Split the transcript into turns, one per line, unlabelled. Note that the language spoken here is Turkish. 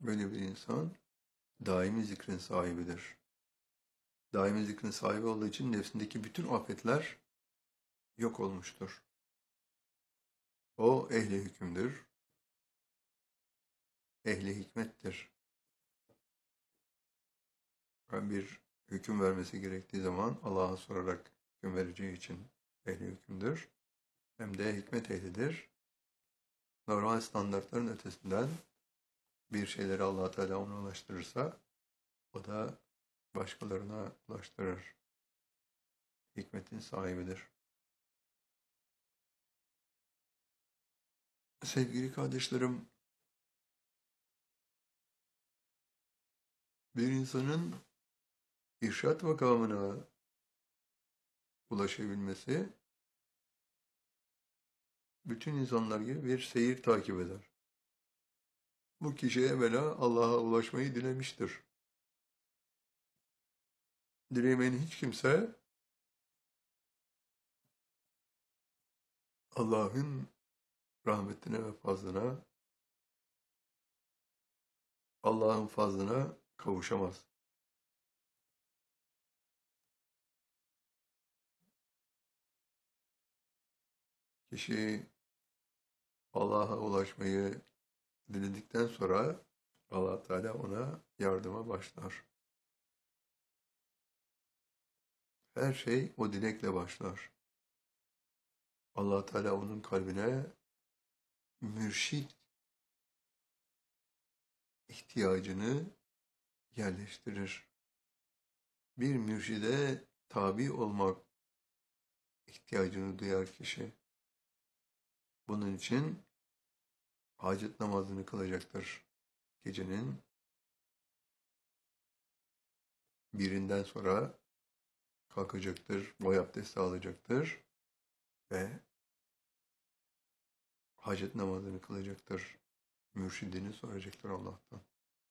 Böyle bir insan daimi zikrin sahibidir. Daimi zikrin sahibi olduğu için nefsindeki bütün afetler yok olmuştur. O ehli hükümdür, ehli hikmettir. Yani bir hüküm vermesi gerektiği zaman Allah'a sorarak hüküm vereceği için ehli hükümdür. Hem de hikmet ehlidir. Normal standartların ötesinden bir şeyleri Allah Teala ona ulaştırırsa o da başkalarına ulaştırır. Hikmetin sahibidir. Sevgili kardeşlerim, bir insanın irşad makamına ulaşabilmesi bütün insanlar gibi bir seyir takip eder. Bu kişi evvela Allah'a ulaşmayı dilemiştir. Dilemeyen hiç kimse Allah'ın rahmetine ve fazlına, Allah'ın fazlına kavuşamaz. Kişi Allah'a ulaşmayı diledikten sonra Allah Teala ona yardıma başlar. Her şey o dilekle başlar. Allah Teala onun kalbine mürşit ihtiyacını yerleştirir. Bir mürşide tabi olmak ihtiyacını duyar kişi. Bunun için hacet namazını kılacaktır. Gecenin birinden sonra kalkacaktır, boy abdesti alacaktır ve hacet namazını kılacaktır. Mürşidini soracaktır Allah'tan.